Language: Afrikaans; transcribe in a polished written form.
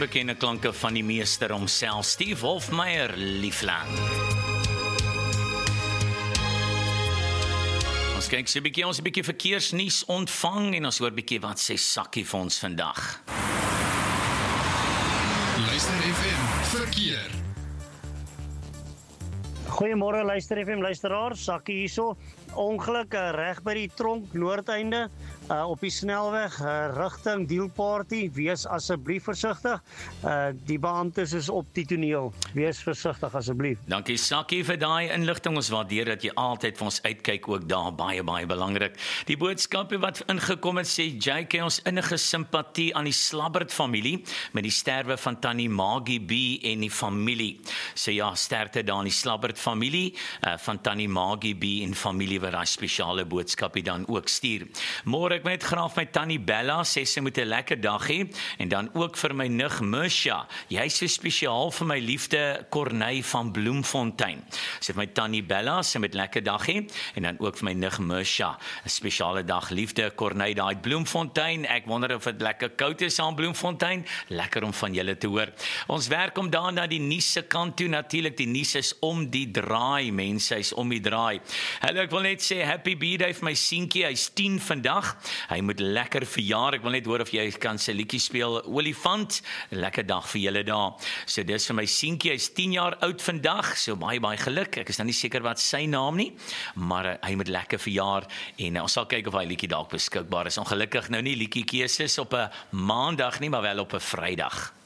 bekende klanke van die meester homself, Steve Hofmeyr, Liefland. Ons kyk so 'n bietjie verkeersnuus ontvang en ons hoor bietjie wat sê Sakkie vir ons vandag. Luister FM verkeer. Goeiemôre Luister FM luisteraars, Sakkie hierso. Ongeluk reg by die Tronk Noordeinde op die snelweg rigting Deelparty. Wees asseblief versigtig. Die beamptes is op die toneel. Wees versigtig asseblief. Dankie Sakkie vir daai inligting. Ons waardeer dat jy altyd vir ons uitkyk, ook daar baie belangrik. Die boodskappe wat ingekom het sê JK, ons innige simpatie aan die Slabbert familie met die sterwe van Tannie Maggie B en die familie. Sê ja, sterkte daar aan die Slabbert familie van Tannie Maggie B en familie wat daai spesiale boodskapie dan ook stuur. Môre ek net graag my Tannie Bella sê sy moet 'n lekker dag hê en dan ook vir my nig Mersha. Jy's so spesiaal vir my liefde Corneille van Bloemfontein. Sê vir my Tannie Bella sy moet 'n lekker dag hê en dan ook vir my nig Mersha. 'n Spesiale dag liefde Corneille daai Bloemfontein. Ek wonder of dit lekker koud is aan Bloemfontein. Lekker om van julle te hoor. Ons werk om daar na die nuus se kant toe. Natuurlik die nuus is om die draai, mense, hy's om die draai. Hallo, ek wil net sê happy birthday vir my seentjie, hy's 10 vandag. Hy moet lekker verjaar. Ek wil net hoor of jy kan sy liedjie speel Olifant. Lekker dag vir julle daar. So dis vir my seentjie, hy's 10 jaar oud vandag. So baie geluk. Ek is nou nie seker wat sy naam nie, maar hy moet lekker verjaar en ons sal kyk of hy liedjie dalk beskikbaar is. Ongelukkig nou nie liedjie keuses op 'n maandag nie, maar wel op 'n Vrydag.